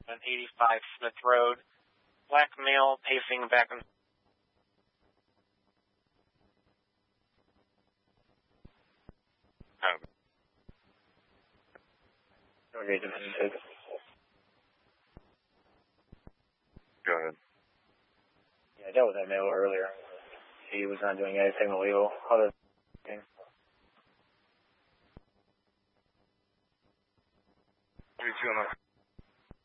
on 85 Smith Road. Black male pacing back and Okay, Go ahead. Yeah, I dealt with that male earlier. He was not doing anything illegal other than... What are you feeling?